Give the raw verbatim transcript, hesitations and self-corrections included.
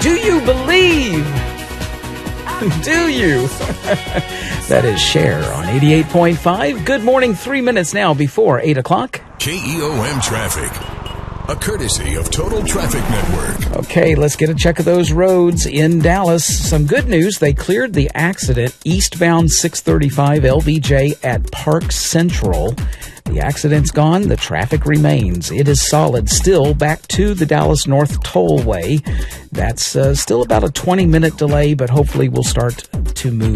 Do you believe? Do you? That is Cher on eighty-eight point five. Good morning, three minutes now before eight o'clock. K E O M Traffic, a courtesy of Total Traffic Network. Okay, let's get a check of those roads in Dallas. Some good news. They cleared the accident eastbound six thirty-five L B J at Park Central. The accident's gone. The traffic remains. It is solid still back to the Dallas North Tollway. That's uh, still about a twenty-minute delay, but hopefully we'll start to move